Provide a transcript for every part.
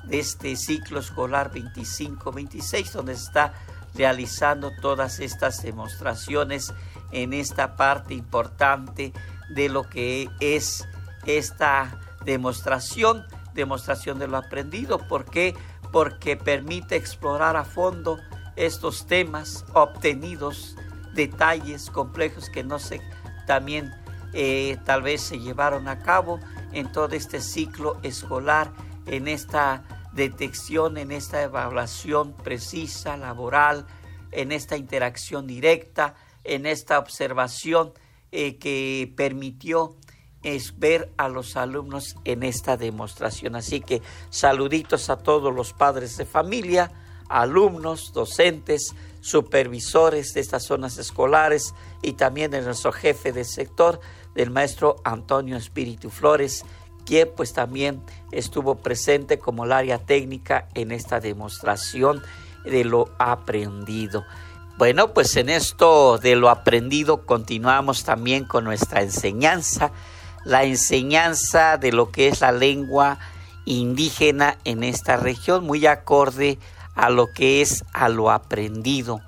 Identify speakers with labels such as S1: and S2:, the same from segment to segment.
S1: de este ciclo escolar 25-26, donde se está realizando todas estas demostraciones en esta parte importante de lo que es esta demostración de lo aprendido. ¿Por qué? Porque permite explorar a fondo estos temas obtenidos, detalles complejos que no se también tal vez se llevaron a cabo en todo este ciclo escolar, en esta detección, en esta evaluación precisa, laboral, en esta interacción directa, en esta observación que permitió ver a los alumnos en esta demostración. Así que saluditos a todos los padres de familia, alumnos, docentes, supervisores de estas zonas escolares y también de nuestro jefe de sector, del maestro Antonio Espíritu Flores, quien pues también estuvo presente como el área técnica en esta demostración de lo aprendido. Bueno, pues en esto de lo aprendido continuamos también con nuestra enseñanza, la enseñanza de lo que es la lengua indígena en esta región, muy acorde a lo que es a lo aprendido.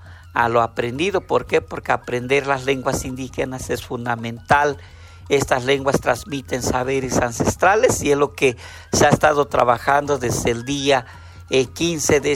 S1: ¿Por qué? Porque aprender las lenguas indígenas es fundamental. Estas lenguas transmiten saberes ancestrales y es lo que se ha estado trabajando desde el día 15 de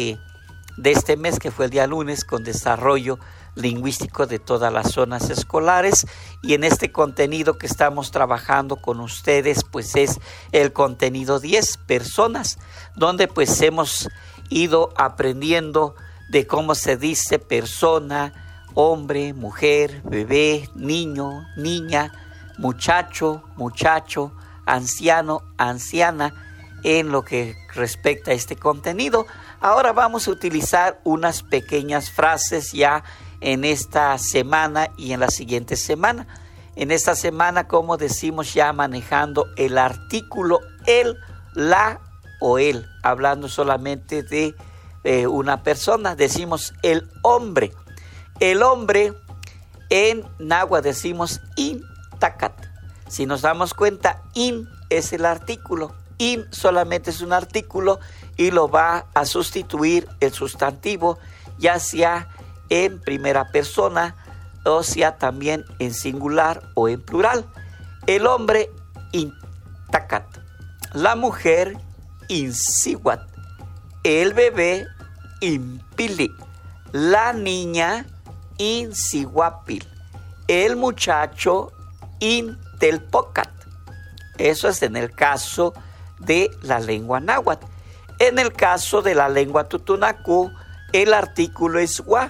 S1: este mes, que fue el día lunes, con desarrollo lingüístico de todas las zonas escolares. Y en este contenido que estamos trabajando con ustedes, pues es el contenido 10 personas, donde pues hemos ido aprendiendo de cómo se dice persona, hombre, mujer, bebé, niño, niña, muchacho, muchacho, anciano, anciana, en lo que respecta a este contenido. Ahora vamos a utilizar unas pequeñas frases ya en esta semana y en la siguiente semana. En esta semana, como decimos, ya manejando el artículo el, la o el, hablando solamente de una persona, decimos el hombre. El hombre en náhuatl decimos intacat. Si nos damos cuenta, in es el artículo. In solamente es un artículo y lo va a sustituir el sustantivo, ya sea en primera persona o sea también en singular o en plural. El hombre intacat, la mujer insihuat, el bebé impili, la niña insihuapil, el muchacho intelpocat. Eso es en el caso de la lengua náhuatl. En el caso de la lengua tutunacú, el artículo es gua.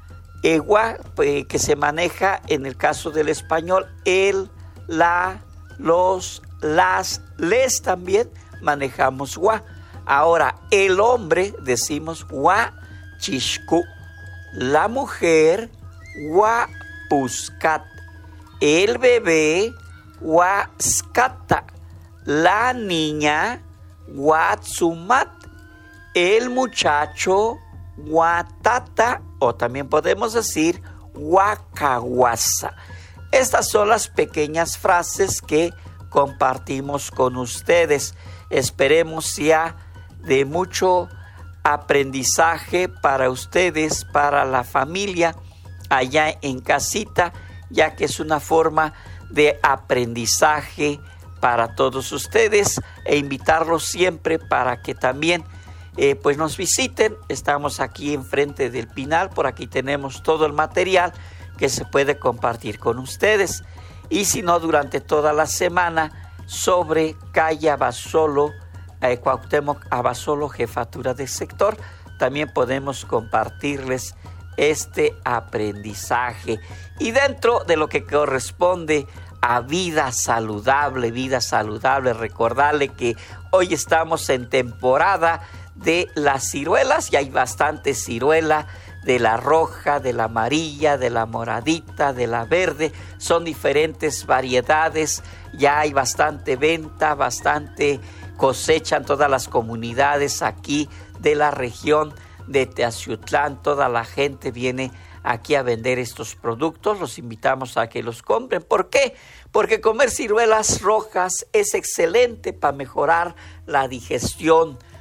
S1: Gua, que se maneja en el caso del español, el, la, los, las, les también manejamos gua. Ahora, el hombre decimos gua chishku, la mujer gua puscat, el bebé gua skata, la niña Watsumat, el muchacho Watata, o también podemos decir Wakahuasa. Estas son las pequeñas frases que compartimos con ustedes. Esperemos sea de mucho aprendizaje para ustedes, para la familia allá en casita, ya que es una forma de aprendizaje para todos ustedes, e invitarlos siempre para que también pues nos visiten. Estamos aquí enfrente del Pinal, por aquí tenemos todo el material que se puede compartir con ustedes. Y si no, durante toda la semana sobre calle Abasolo, Cuauhtémoc Abasolo, jefatura de sector, también podemos compartirles este aprendizaje. Y dentro de lo que corresponde a vida saludable, recordarle que hoy estamos en temporada de las ciruelas y hay bastante ciruela, de la roja, de la amarilla, de la moradita, de la verde. Son diferentes variedades, ya hay bastante venta, bastante cosecha en todas las comunidades aquí de la región de Teaciutlán. Toda la gente viene aquí a vender estos productos. Los invitamos a que los compren. ¿Por qué? Porque comer ciruelas rojas es excelente para mejorar la digestión,